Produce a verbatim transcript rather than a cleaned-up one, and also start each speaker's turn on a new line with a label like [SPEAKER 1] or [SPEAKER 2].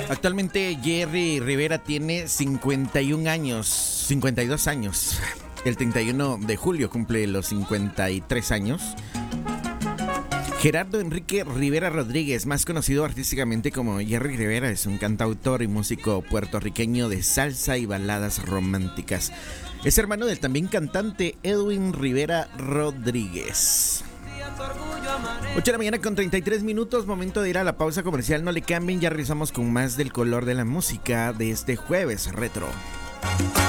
[SPEAKER 1] Actualmente Jerry Rivera tiene cincuenta y un años, cincuenta y dos años. El treinta y uno de julio cumple los cincuenta y tres años. Gerardo Enrique Rivera Rodríguez, más conocido artísticamente como Jerry Rivera, es un cantautor y músico puertorriqueño de salsa y baladas románticas. Es hermano del también cantante Edwin Rivera Rodríguez. ocho de la mañana con treinta y tres minutos, momento de ir a la pausa comercial. No le cambien, ya regresamos con más del color de la música de este jueves retro.